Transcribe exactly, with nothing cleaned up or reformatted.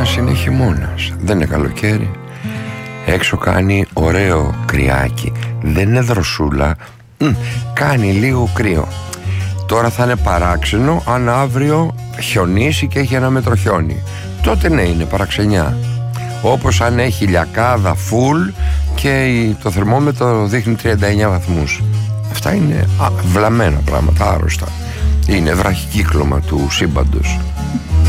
μήνας είναι χειμώνας, δεν είναι καλοκαίρι. Έξω κάνει ωραίο κρυάκι, δεν είναι δροσούλα, Μ, κάνει λίγο κρύο. Τώρα θα είναι παράξενο αν αύριο χιονίσει και έχει ένα μέτρο χιόνι. Τότε ναι, είναι παραξενιά. Όπως αν έχει λιακάδα full και το θερμόμετρο δείχνει τριάντα εννιά βαθμούς. Αυτά είναι α, βλαμμένα πράγματα, άρρωστα. Είναι βραχικύκλωμα του σύμπαντος.